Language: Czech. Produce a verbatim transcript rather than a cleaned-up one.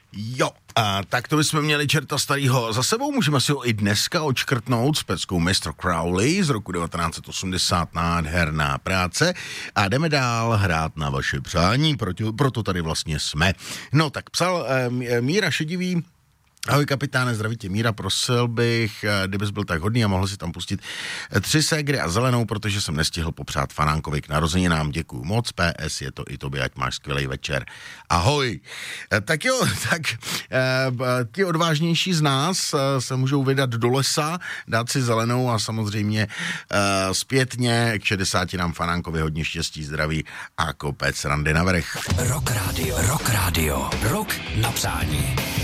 Jo, a tak to bychom měli čerta starýho za sebou, můžeme si ho i dneska očkrtnout s peckou mister Crowley z roku devatenáct set osmdesát, nádherná práce a jdeme dál hrát na vaše přání, proto, proto tady vlastně jsme. No tak psal e, Míra Šedivý. Ahoj kapitáne, zdraví tě Míra, prosil bych, kdybys byl tak hodný a mohl si tam pustit tři ségry a zelenou, protože jsem nestihl popřát Fanánkovi k narozeninám. Děkuju moc, P S je to i tobě, ať máš skvělej večer. Ahoj. Tak jo, tak ti odvážnější z nás se můžou vydat do lesa, dát si zelenou a samozřejmě zpětně k šedesátinám Fanánkovi hodně štěstí, zdraví a kopec randy na vrch. Rock Radio, Rock Radio, Rock na přání.